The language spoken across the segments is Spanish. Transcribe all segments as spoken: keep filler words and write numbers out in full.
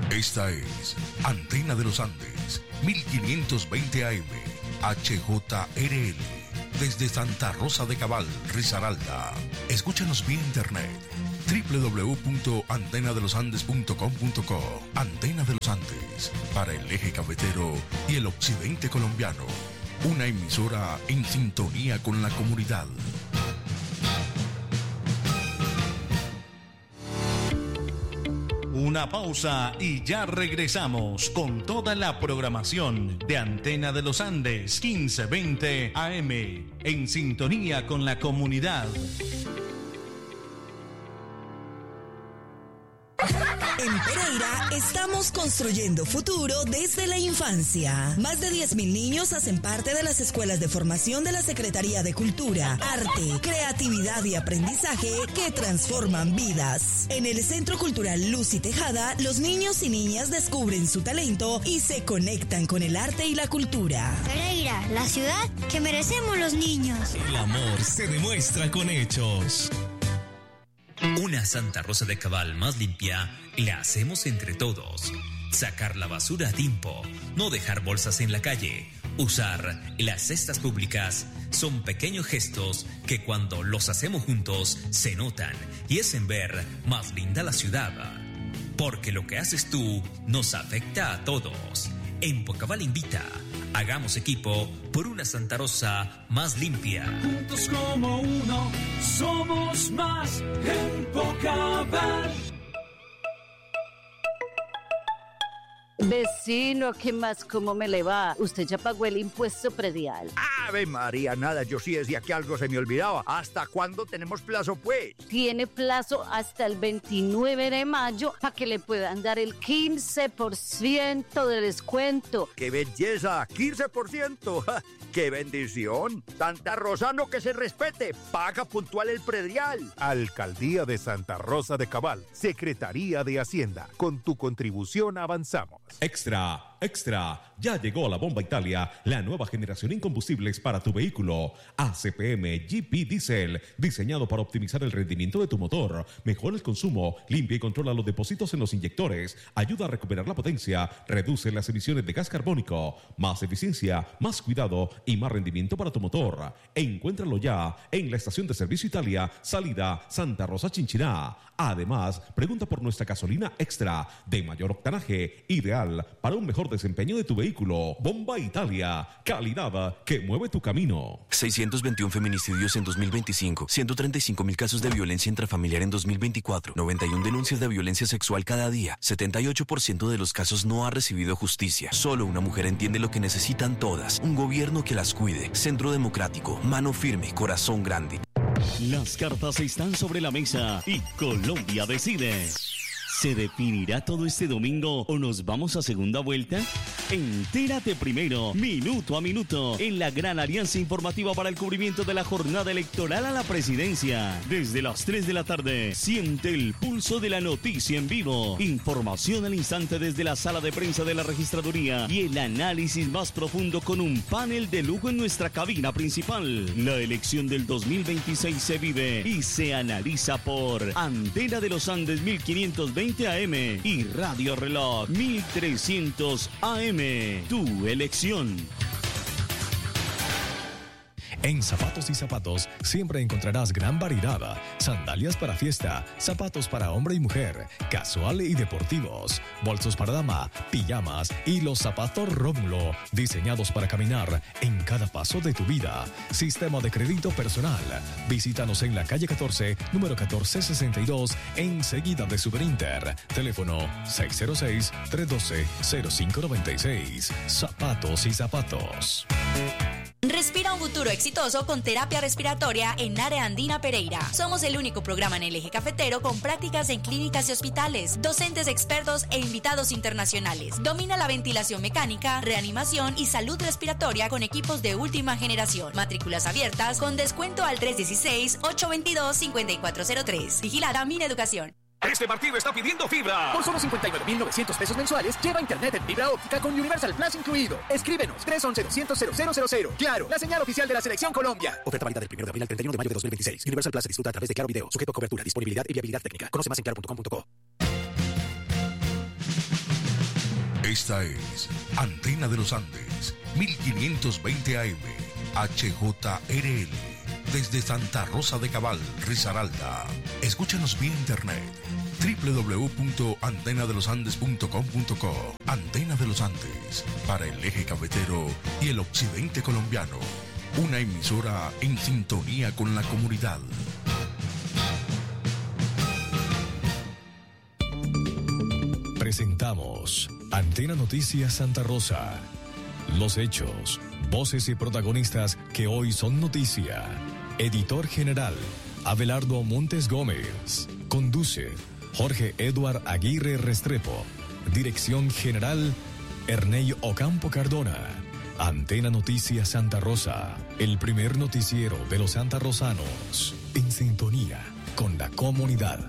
Esta es Antena de los Andes, mil quinientos veinte A M, H J R L, desde Santa Rosa de Cabal, Risaralda. Escúchanos vía internet, doble u doble u doble u punto antena de los andes punto com punto co. Antena de los Andes, para el eje cafetero y el occidente colombiano. Una emisora en sintonía con la comunidad. Una pausa y ya regresamos con toda la programación de Antena de los Andes quince veinte A M, en sintonía con la comunidad. En Pereira estamos construyendo futuro desde la infancia. Más de diez mil niños hacen parte de las escuelas de formación de la Secretaría de Cultura, Arte, Creatividad y Aprendizaje que transforman vidas. En el Centro Cultural Luz y Tejada, los niños y niñas descubren su talento y se conectan con el arte y la cultura. Pereira, la ciudad que merecemos los niños. El amor se demuestra con hechos. Una Santa Rosa de Cabal más limpia la hacemos entre todos. Sacar la basura a tiempo, no dejar bolsas en la calle, usar las cestas públicas son pequeños gestos que cuando los hacemos juntos se notan y hacen ver más linda la ciudad. Porque lo que haces tú nos afecta a todos. En Pocabal invita, hagamos equipo por una Santa Rosa más limpia. Juntos como uno, somos más en Pocabal. Vecino, ¿qué más? ¿Cómo me le va? ¿Usted ya pagó el impuesto predial? Ave María, nada, yo sí decía que algo se me olvidaba. ¿Hasta cuándo tenemos plazo, pues? Tiene plazo hasta el veintinueve de mayo para que le puedan dar el quince por ciento de descuento. ¡Qué belleza! ¡quince por ciento! ¡Qué bendición! Santa Rosano que se respete, paga puntual el predial. Alcaldía de Santa Rosa de Cabal, Secretaría de Hacienda. Con tu contribución avanzamos. Extra, extra, ya llegó a la Bomba Italia, la nueva generación en combustibles para tu vehículo. A C P M G P Diesel, diseñado para optimizar el rendimiento de tu motor, mejora el consumo, limpia y controla los depósitos en los inyectores, ayuda a recuperar la potencia, reduce las emisiones de gas carbónico, más eficiencia, más cuidado y más rendimiento para tu motor. Encuéntralo ya en la estación de servicio Italia, salida Santa Rosa Chinchiná. Además, pregunta por nuestra gasolina extra de mayor octanaje, ideal para un mejor desempeño de tu vehículo. Bomba Italia, calidad que mueve tu camino. seiscientos veintiún feminicidios en dos mil veinticinco, ciento treinta y cinco mil casos de violencia intrafamiliar en dos mil veinticuatro, noventa y una denuncias de violencia sexual cada día, setenta y ocho por ciento de los casos no ha recibido justicia. Solo una mujer entiende lo que necesitan todas, un gobierno que las cuide. Centro Democrático, mano firme, corazón grande. Las cartas están sobre la mesa y Colombia decide. ¿Se definirá todo este domingo o nos vamos a segunda vuelta? Entérate primero, minuto a minuto, en la gran alianza informativa para el cubrimiento de la jornada electoral a la presidencia. Desde las tres de la tarde, siente el pulso de la noticia en vivo. Información al instante desde la sala de prensa de la registraduría y el análisis más profundo con un panel de lujo en nuestra cabina principal. La elección del dos mil veintiséis se vive y se analiza por Antena de los Andes mil quinientos veinte A M y Radio Reloj mil trescientos A M. Tu elección. En Zapatos y Zapatos siempre encontrarás gran variedad. Sandalias para fiesta, zapatos para hombre y mujer, casual y deportivos, bolsos para dama, pijamas y los zapatos Rómulo, diseñados para caminar en cada paso de tu vida. Sistema de crédito personal. Visítanos en la calle catorce, número catorce sesenta y dos, enseguida de Superinter. Teléfono seis cero seis, tres uno dos, cero cinco nueve seis. Zapatos y Zapatos. Respira un futuro exitoso con terapia respiratoria en Área Andina Pereira. Somos el único programa en el eje cafetero con prácticas en clínicas y hospitales, docentes expertos e invitados internacionales. Domina la ventilación mecánica, reanimación y salud respiratoria con equipos de última generación. Matrículas abiertas con descuento al tres uno seis, ocho dos dos, cinco cuatro cero tres. Vigilada Mineducación. Este partido está pidiendo fibra. Por solo cincuenta y nueve mil novecientos pesos mensuales, lleva internet en fibra óptica con Universal Plus incluido. Escríbenos tres once, doscientos, cero cero cero cero. Claro, la señal oficial de la Selección Colombia. Oferta válida del primero de abril al treinta y uno de mayo de dos mil veintiséis. Universal Plus se disfruta a través de Claro Video. Sujeto a cobertura, disponibilidad y viabilidad técnica. Conoce más en claro punto com punto co. Esta es Antena de los Andes, mil quinientos veinte A M, H J R L, desde Santa Rosa de Cabal, Risaralda. Escúchanos vía internet, doble u doble u doble u punto antena de los andes punto com punto co. Antena de los Andes, para el eje cafetero y el occidente colombiano. Una emisora en sintonía con la comunidad. Presentamos Antena Noticias Santa Rosa. Los hechos, voces y protagonistas que hoy son noticia. Editor general, Abelardo Montes Gómez. Conduce, Jorge Eduard Aguirre Restrepo. Dirección general, Ernei Ocampo Cardona. Antena Noticias Santa Rosa, el primer noticiero de los santarrosanos. En sintonía con la comunidad.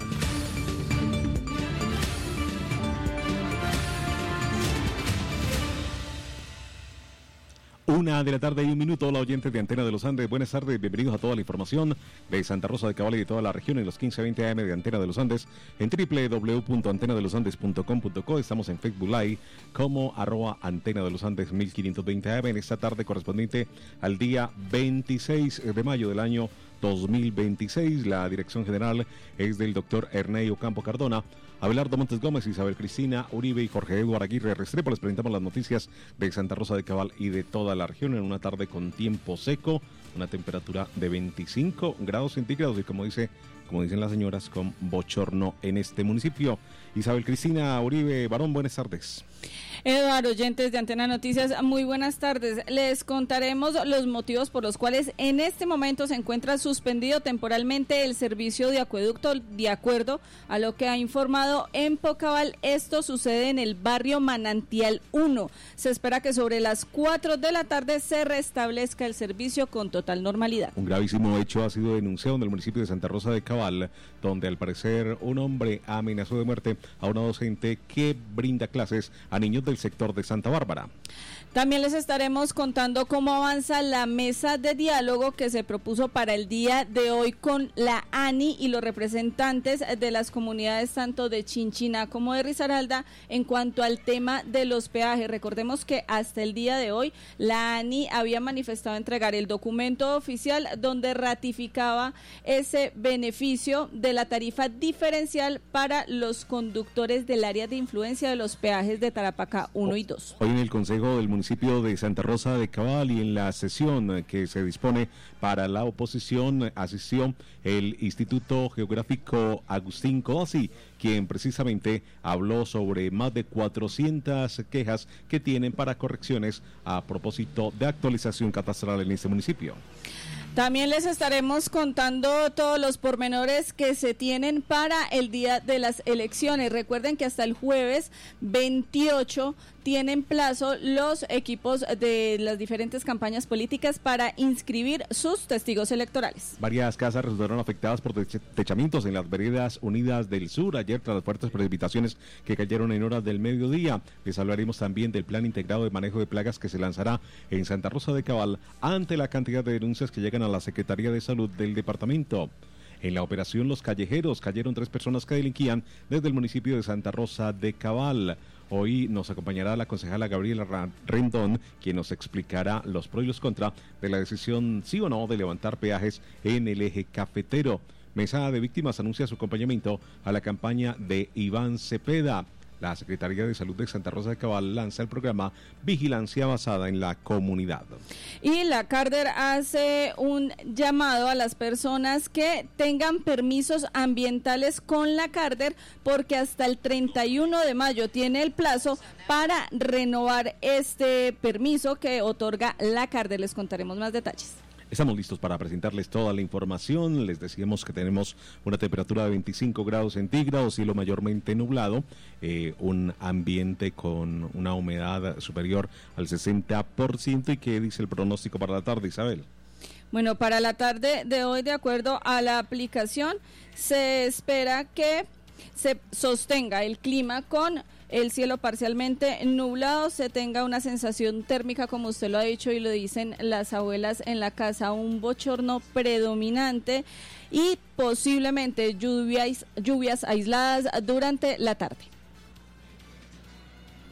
Una de la tarde y un minuto, hola oyentes de Antena de los Andes, buenas tardes, bienvenidos a toda la información de Santa Rosa de Cabal y de toda la región en los quince veinte A M de Antena de los Andes, en doble u doble u doble u punto antena de los andes punto com punto co, estamos en Facebook Live como arroba Antena de los Andes mil quinientos veinte A M en esta tarde correspondiente al día veintiséis de mayo del año dos mil veintiséis, la dirección general es del doctor Ernei Ocampo Cardona. Abelardo Montes Gómez, Isabel Cristina Uribe y Jorge Eduardo Aguirre Restrepo les presentamos las noticias de Santa Rosa de Cabal y de toda la región en una tarde con tiempo seco, una temperatura de veinticinco grados centígrados y como dice, como dicen las señoras, con bochorno en este municipio. Isabel Cristina Uribe Barón, buenas tardes. Eduardo, oyentes de Antena Noticias, muy buenas tardes. Les contaremos los motivos por los cuales en este momento se encuentra suspendido temporalmente el servicio de acueducto, de acuerdo a lo que ha informado Empocabal. Esto sucede en el barrio Manantial uno. Se espera que sobre las cuatro de la tarde se restablezca el servicio con total normalidad. Un gravísimo hecho ha sido denunciado en el municipio de Santa Rosa de Cabal, donde al parecer un hombre amenazó de muerte a una docente que brinda clases a niños del sector de Santa Bárbara. También les estaremos contando cómo avanza la mesa de diálogo que se propuso para el día de hoy con la ANI y los representantes de las comunidades tanto de Chinchiná como de Risaralda en cuanto al tema de los peajes. Recordemos que hasta el día de hoy la ANI había manifestado entregar el documento oficial donde ratificaba ese beneficio de la tarifa diferencial para los conductores del área de influencia de los peajes de Tarapacá uno y dos. Hoy en el Consejo del Municipio de Santa Rosa de Cabal y en la sesión que se dispone para la oposición asistió el Instituto Geográfico Agustín Codazzi, quien precisamente habló sobre más de cuatrocientas quejas que tienen para correcciones a propósito de actualización catastral en este municipio. También les estaremos contando todos los pormenores que se tienen para el día de las elecciones. Recuerden que hasta el jueves veintiocho tienen plazo los equipos de las diferentes campañas políticas para inscribir sus testigos electorales. Varias casas resultaron afectadas por techamientos en las veredas unidas del sur ayer tras las fuertes precipitaciones que cayeron en horas del mediodía. Les hablaremos también del plan integrado de manejo de plagas que se lanzará en Santa Rosa de Cabal ante la cantidad de denuncias que llegan a la Secretaría de Salud del departamento. En la operación Los Callejeros cayeron tres personas que delinquían desde el municipio de Santa Rosa de Cabal. Hoy nos acompañará la concejala Gabriela Rendón, quien nos explicará los pros y los contras de la decisión sí o no de levantar peajes en el eje cafetero. Mesa de Víctimas anuncia su acompañamiento a la campaña de Iván Cepeda. La Secretaría de Salud de Santa Rosa de Cabal lanza el programa Vigilancia Basada en la Comunidad. Y la Carder hace un llamado a las personas que tengan permisos ambientales con la Carder, porque hasta el treinta y uno de mayo tiene el plazo para renovar este permiso que otorga la Carder. Les contaremos más detalles. Estamos listos para presentarles toda la información. Les decíamos que tenemos una temperatura de veinticinco grados centígrados, cielo mayormente nublado, eh, un ambiente con una humedad superior al sesenta por ciento. ¿Y qué dice el pronóstico para la tarde, Isabel? Bueno, para la tarde de hoy, de acuerdo a la aplicación, se espera que se sostenga el clima con el cielo parcialmente nublado, se tenga una sensación térmica, como usted lo ha dicho y lo dicen las abuelas en la casa, un bochorno predominante y posiblemente lluvias, lluvias aisladas durante la tarde.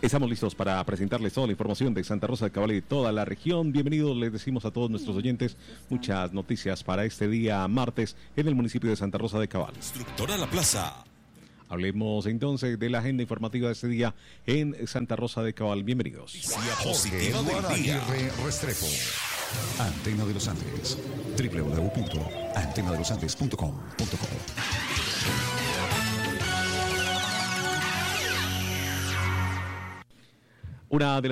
Estamos listos para presentarles toda la información de Santa Rosa de Cabal y de toda la región. Bienvenidos, les decimos a todos nuestros oyentes, muchas noticias para este día martes en el municipio de Santa Rosa de Cabal. Constructora La Plaza. Hablemos entonces de la agenda informativa de este día en Santa Rosa de Cabal. Bienvenidos. Positiva del día. Restrepo. Antena de los Andes. doble u doble u doble u punto antena de los andes punto com punto co. Una de